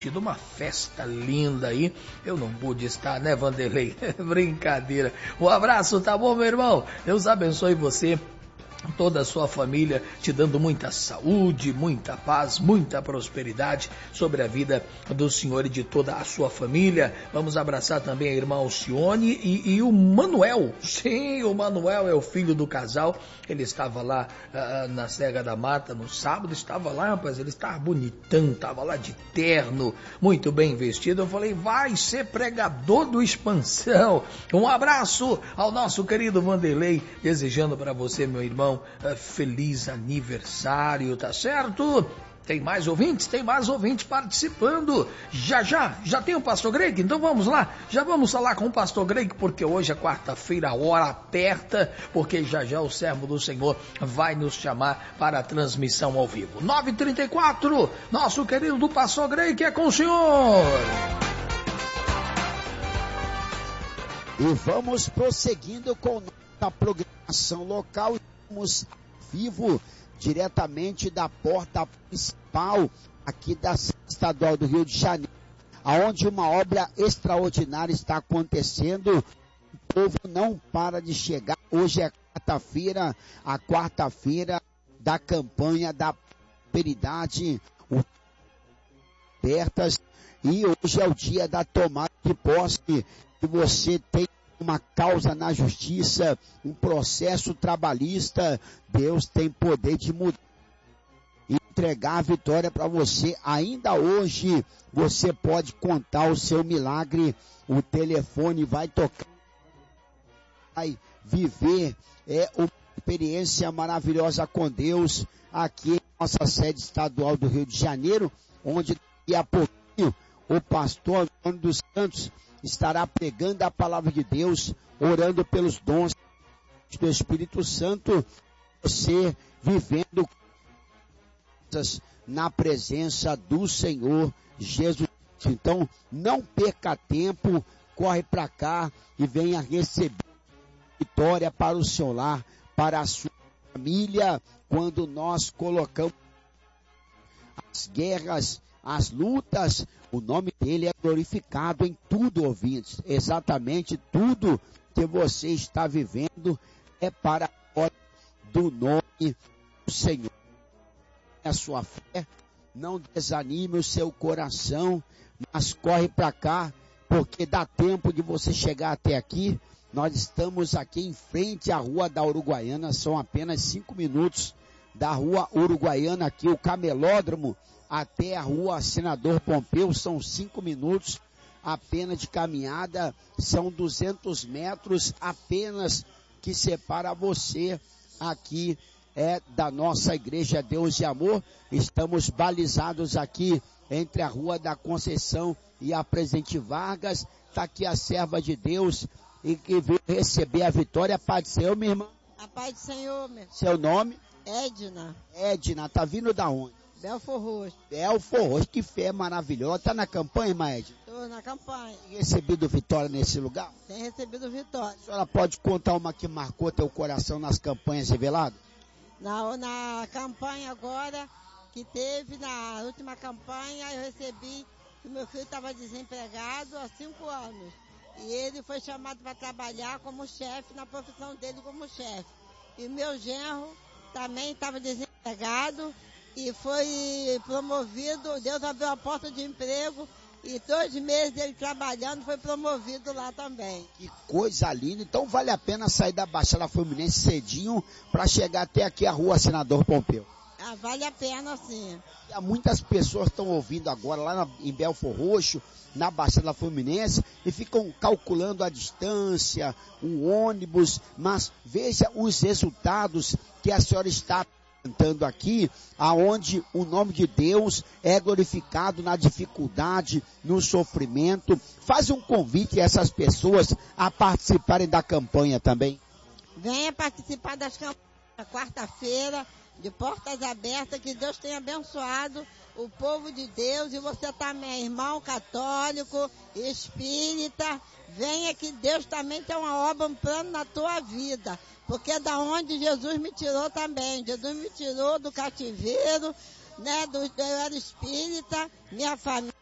tido uma festa linda aí, eu não pude estar, né, Vanderlei? Brincadeira. Um abraço, tá bom, meu irmão? Deus abençoe você, toda a sua família, te dando muita saúde, muita paz, muita prosperidade sobre a vida do senhor e de toda a sua família. Vamos abraçar também a irmã Alcione e o Manuel. Sim, o Manuel é o filho do casal. Ele estava lá na Serra da Mata no sábado, estava lá, rapaz, ele estava bonitão, estava lá de terno, muito bem vestido. Eu falei, vai ser pregador do Expansão. Um abraço ao nosso querido Vanderlei, desejando para você, meu irmão, feliz aniversário, tá certo? Tem mais ouvintes? Tem mais ouvintes participando. Já tem o Pastor Greg? Então vamos lá, já vamos falar com o Pastor Greg, porque hoje é quarta-feira, a hora aperta, porque já o servo do Senhor vai nos chamar para a transmissão ao vivo. 9h34, nosso querido do Pastor Greg, que é com o senhor. E vamos prosseguindo com a programação local. Estamos vivo diretamente da porta principal aqui da Estadual do Rio de Janeiro, aonde uma obra extraordinária está acontecendo. O povo não para de chegar. Hoje é quarta-feira, a quarta-feira da campanha da prosperidade abertas, e hoje é o dia da tomada de posse. Se você tem uma causa na justiça, um processo trabalhista, Deus tem poder de mudar e entregar a vitória para você. Ainda hoje você pode contar o seu milagre. O telefone vai tocar, vai viver uma experiência maravilhosa com Deus aqui em nossa sede estadual do Rio de Janeiro, onde daqui a pouquinho o pastor Antônio dos Santos estará pregando a palavra de Deus, orando pelos dons do Espírito Santo, você vivendo na presença do Senhor Jesus. Então, não perca tempo, corre para cá e venha receber vitória para o seu lar, para a sua família, quando nós colocamos as guerras, as lutas, o nome dele é glorificado em tudo, ouvintes. Exatamente tudo que você está vivendo é para a glória do nome do Senhor. A sua fé, não desanime o seu coração, mas corre para cá, porque dá tempo de você chegar até aqui. Nós estamos aqui em frente à Rua da Uruguaiana, são apenas 5 minutos da Rua Uruguaiana, aqui o camelódromo, até a Rua Senador Pompeu, são 5 minutos apenas de caminhada, são 200 metros apenas que separa você aqui da nossa igreja Deus de Amor. Estamos balizados aqui entre a Rua da Conceição e a Presidente Vargas. Está aqui a serva de Deus e que veio receber a vitória. Paz do Senhor, minha irmã. A paz do Senhor, meu. Seu nome? Edna. Edna, tá vindo da onde? Belfor Roxo. Belfor Roxo, que fé maravilhosa. Tá na campanha, irmã Edna? Estou na campanha. Tem recebido vitória nesse lugar? Tem recebido vitória. A senhora pode contar uma que marcou teu coração nas campanhas reveladas? Na campanha agora, que teve, na última campanha, eu recebi que meu filho estava desempregado há 5 anos. E ele foi chamado para trabalhar como chefe, na profissão dele como chefe. E meu genro também estava desempregado e foi promovido. Deus abriu a porta de emprego e 2 meses ele trabalhando foi promovido lá também. Que coisa linda. Então vale a pena sair da Baixada Fluminense cedinho para chegar até aqui a Rua Senador Pompeu. Vale a pena, sim. Muitas pessoas estão ouvindo agora lá em Belfor Roxo, na Baixada Fluminense, e ficam calculando a distância, o ônibus, mas veja os resultados que a senhora está apresentando aqui, aonde o nome de Deus é glorificado na dificuldade, no sofrimento. Faz um convite a essas pessoas a participarem da campanha também. Venha participar das campanhas quarta-feira, de portas abertas, que Deus tenha abençoado o povo de Deus, e você também, irmão católico, espírita, venha que Deus também tem uma obra, um plano na tua vida, porque é da onde Jesus me tirou também. Jesus me tirou do cativeiro, né, eu era espírita, minha família